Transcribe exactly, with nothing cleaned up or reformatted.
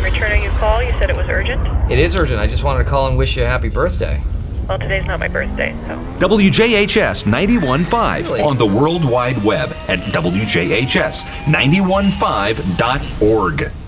returning your call. You said it was urgent? It is urgent. I just wanted to call and wish you a happy birthday. Well, today's not my birthday, so... W J H S ninety-one point five Really? on the World Wide Web at W J H S nine one five dot org.